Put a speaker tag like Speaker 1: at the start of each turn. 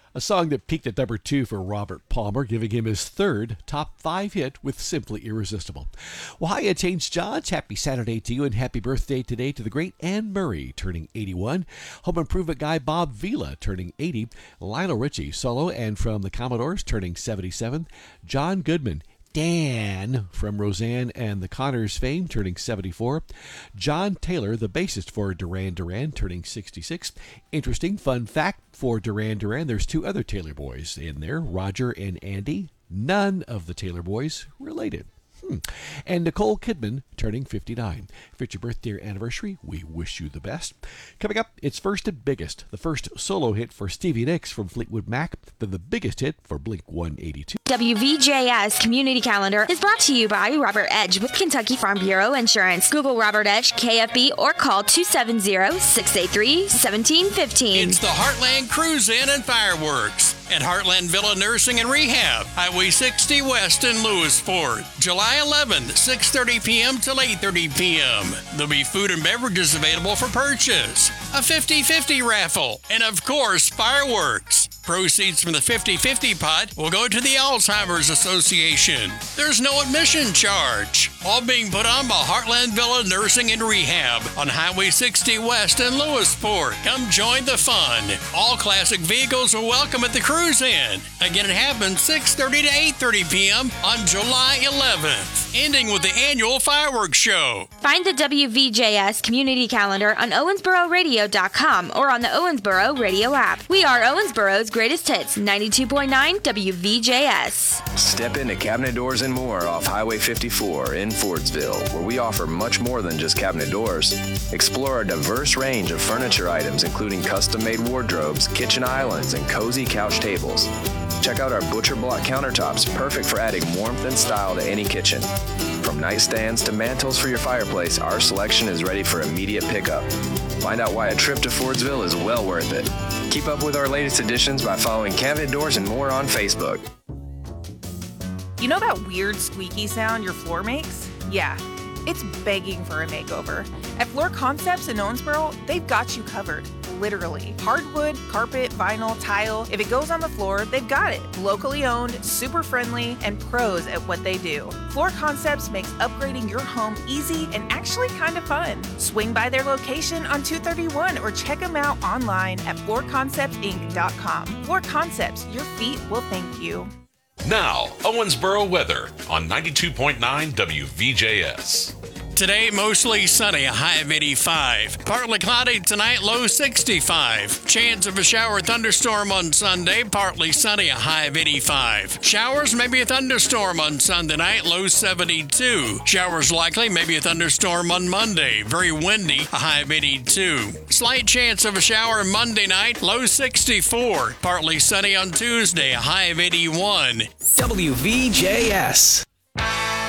Speaker 1: A song that peaked at number 2 for Robert Palmer, giving him his third top 5 hit with Simply Irresistible. Well, hi, it's James Johns. Happy Saturday to you and happy birthday today to the great Anne Murray, turning 81. Home Improvement guy Bob Vila, turning 80. Lionel Richie, solo, and from the Commodores, turning 77. John Goodman, Dan from Roseanne and the Connors fame, turning 74. John Taylor, the bassist for Duran Duran, turning 66. Interesting fun fact for Duran Duran, there's 2 other Taylor boys in there, Roger and Andy. None of the Taylor boys related. And Nicole Kidman turning 59. For your birthday anniversary, we wish you the best. Coming up, it's First and Biggest, the first solo hit for Stevie Nicks from Fleetwood Mac, then the biggest hit for Blink-182.
Speaker 2: WVJS Community Calendar is brought to you by Robert Edge with Kentucky Farm Bureau Insurance. Google Robert Edge, KFB, or call 270-683-1715.
Speaker 3: It's the Heartland Cruise In and Fireworks at Heartland Villa Nursing and Rehab, Highway 60 West in Lewisport. July 11th, 6:30 p.m. till 8:30 p.m. There'll be food and beverages available for purchase, a 50-50 raffle, and of course, fireworks. Proceeds from the 50-50 pot will go to the Alzheimer's Association. There's no admission charge. All being put on by Heartland Villa Nursing and Rehab on Highway 60 West in Lewisport. Come join the fun. All classic vehicles are welcome at the Cruise In. Again, it happens 6:30 to 8:30 p.m. on July 11th, ending with the annual fireworks show.
Speaker 2: Find the WVJS Community Calendar on OwensboroRadio.com or on the Owensboro Radio app. We are Owensboro's greatest hits, 92.9 WVJS.
Speaker 4: Step into Cabinet Doors and More off Highway 54 in Fordsville, where we offer much more than just cabinet doors. Explore a diverse range of furniture items, including custom-made wardrobes, kitchen islands, and cozy couch tables. Check out our butcher block countertops, perfect for adding warmth and style to any kitchen. From nightstands to mantles for your fireplace, our selection is ready for immediate pickup. Find out why a trip to Fordsville is well worth it. Keep up with our latest additions by following Cabinet Doors and More on Facebook.
Speaker 5: You know that weird squeaky sound your floor makes? Yeah, it's begging for a makeover. At Floor Concepts in Owensboro, they've got you covered. Literally. Hardwood, carpet, vinyl, tile. If it goes on the floor, they've got it. Locally owned, super friendly, and pros at what they do. Floor Concepts makes upgrading your home easy and actually kind of fun. Swing by their location on 231 or check them out online at floorconceptsinc.com. Floor Concepts, your feet will thank you.
Speaker 6: Now, Owensboro weather on 92.9 WVJS.
Speaker 3: Today, mostly sunny, a high of 85. Partly cloudy tonight, low 65. Chance of a shower or thunderstorm on Sunday, partly sunny, a high of 85. Showers, maybe a thunderstorm on Sunday night, low 72. Showers likely, maybe a thunderstorm on Monday, very windy, a high of 82. Slight chance of a shower Monday night, low 64. Partly sunny on Tuesday, a high of 81.
Speaker 7: WVJS.